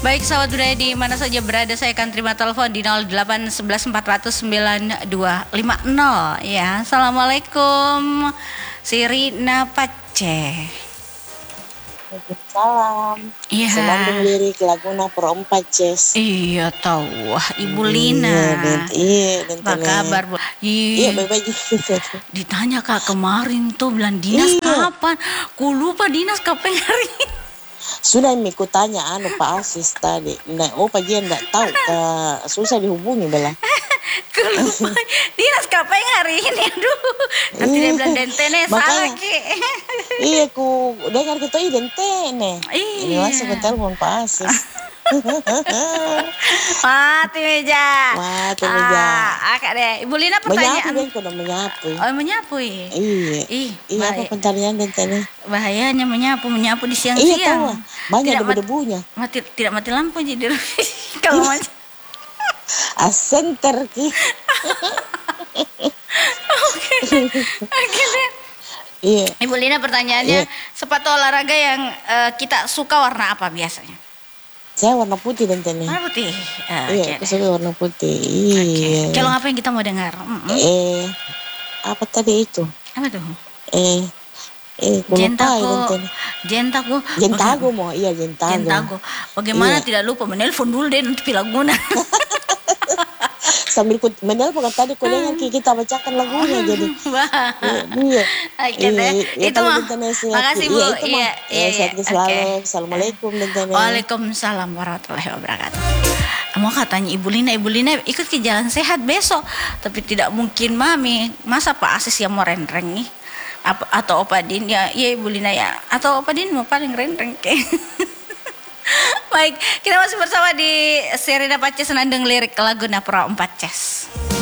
Baik sahabat budaya di mana saja berada, saya akan terima telepon di 08 11 400 9250 ya. Assalamualaikum Sirina Pace. Salam. Iya. Senandung lirik laguna Pro 4 Ces. Iya tahu. Wah, Ibu Lina. Iya, apa kabar, Bu? Iya, baik-baik. Ditanya Kak kemarin tuh bilang dinas kapan? Ku lupa dinas kapan hari ini. Sudah Miku tanya Pak Asis tadi. Nah, Pak Jian enggak tahu, susah dihubungi bela. Ku lupa dinas kapan hari ini. Aduh. Nanti dia bilang dentene salah Ki. Iya, ku dengar kita dentene. Ini langsung ke telepon Pak Asis. Mati meja. Kak deh. Ibu Lina pertanyaan. Menyapu. Oh, menyapu ya? Iya, apa pertanyaan dentene? Bahayanya menyapu di siang-siang. Iya, tahu. Banyak debu-debunya. Tidak mati lampu jadi kalau macam. Asenter Ki. Oke deh. Iya. Ibu Lina pertanyaannya, sepatu olahraga yang kita suka warna apa biasanya? Saya warna putih dentene. Warna putih. Iya, aku suka warna putih. Iya. Kalau apa yang kita mau dengar? Apa tadi itu? Apa tuh? Jentago mau, iya Jentago. Bagaimana tidak lupa menelpon dulu deh nanti Laguna. Sambil menelpon tadi ku dengar kita bacakan lagunya jadi. Iya. Oke deh. Itu mah. Makasih Bu. Iya. Selalu. Assalamualaikum dentene. Waalaikumsalam warahmatullahi wabarakatuh. Mau katanya Ibu Lina ikut ke jalan sehat besok, tapi tidak mungkin Mami. Masa Pak Asis yang mau renreng nih? Atau Opa Din ya? Iya Ibu Lina ya. Atau Opa Din mau paling renreng kayak. Baik, kita masih bersama di Sirina Pace Senandung Lirik Laguna Pro 4 Ces.